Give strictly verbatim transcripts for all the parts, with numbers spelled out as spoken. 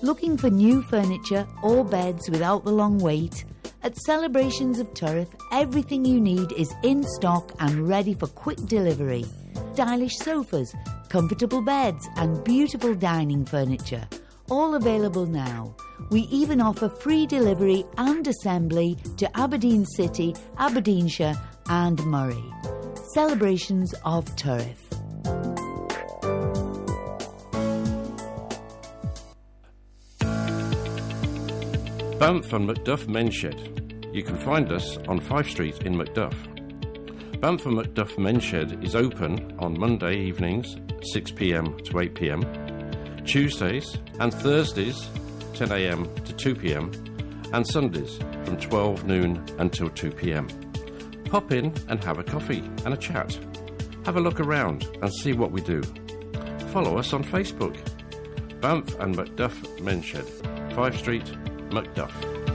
Looking for new furniture or beds without the long wait? At Celebrations of Turriff, everything you need is in stock and ready for quick delivery. Stylish sofas, comfortable beds and beautiful dining furniture, all available now. We even offer free delivery and assembly to Aberdeen City, Aberdeenshire and Moray. Celebrations of Turriff. Banff and Macduff Men's Shed. You can find us on Fife Street in Macduff. Banff and Macduff Men's Shed is open on Monday evenings, six p m to eight p m, Tuesdays and Thursdays, ten a m to two p m, and Sundays from twelve noon until two p m. Pop in and have a coffee and a chat. Have a look around and see what we do. Follow us on Facebook. Banff and Macduff Men's Shed, Fife Street, Macduff.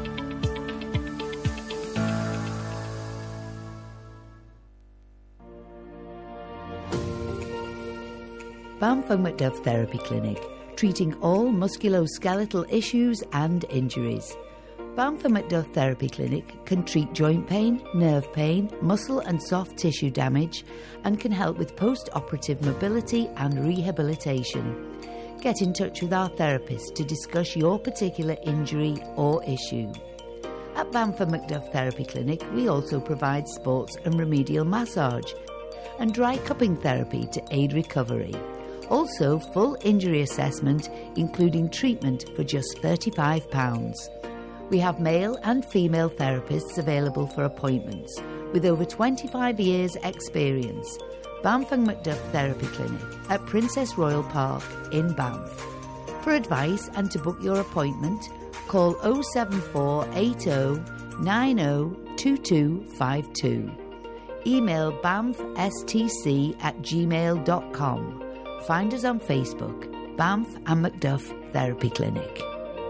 Banff and Macduff Therapy Clinic, treating all musculoskeletal issues and injuries. Banff and Macduff Therapy Clinic can treat joint pain, nerve pain, muscle and soft tissue damage, and can help with post-operative mobility and rehabilitation. Get in touch with our therapist to discuss your particular injury or issue. At Banff and Macduff Therapy Clinic, we also provide sports and remedial massage and dry cupping therapy to aid recovery. Also, full injury assessment, including treatment for just thirty-five pounds. We have male and female therapists available for appointments with over twenty-five years' experience. Banff and Macduff Therapy Clinic at Princess Royal Park in Banff. For advice and to book your appointment, call oh seven four eight oh nine oh two two five two. Email banffstc at gmail dot com. Find us on Facebook, Banff and Macduff Therapy Clinic.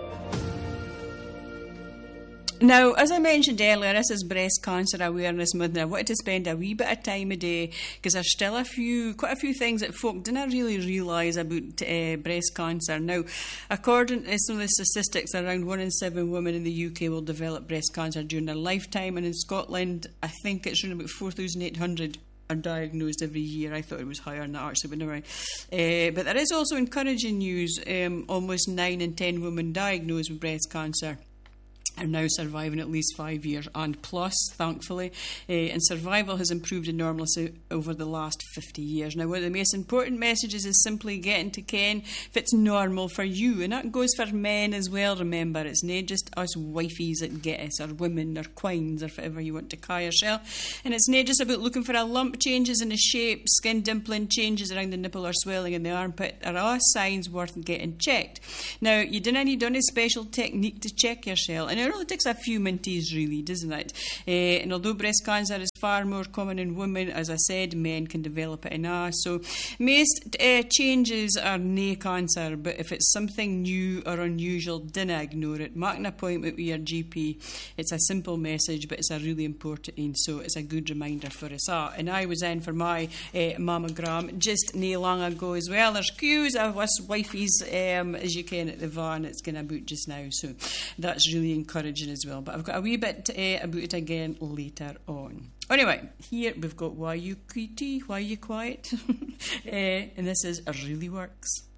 Now, as I mentioned earlier, this is Breast Cancer Awareness Month, and I wanted to spend a wee bit of time a day because there's still a few, quite a few things that folk didn't really realise about uh, breast cancer. Now, according to some of the statistics, around one in seven women in the U K will develop breast cancer during their lifetime, and in Scotland, I think it's around about four thousand eight hundred are diagnosed every year. I thought it was higher than that actually, but never mind. Uh, but there is also encouraging news. Um, almost nine in ten women diagnosed with breast cancer are now surviving at least five years and plus, thankfully, uh, and survival has improved enormously over the last fifty years. Now, one of the most important messages is simply getting to ken if it's normal for you, and that goes for men as well. Remember, it's not just us wifeys that get us, or women, or queens, or whatever you want to call yourself, and it's not just about looking for a lump, changes in the shape, skin dimpling, changes around the nipple or swelling in the armpit are all signs worth getting checked. Now, you don't need any special technique to check yourself, and it only takes a few minutes, really, doesn't it? Uh, and although breast cancer is far more common in women, as I said, men can develop it in us. So most uh, changes are no cancer, but if it's something new or unusual, don't ignore it. Mark an appointment with your G P. It's a simple message, but it's a really important one, so it's a good reminder for us all. And I was in for my uh, mammogram just no long ago as well. There's queues of us wifeys, um, as you can, at the van. It's going about just now, so that's really encouraging as well. But I've got a wee bit uh, about it again later on. Anyway, here we've got Why You Quiety, Why You Quiet, uh, and this is It Really Works.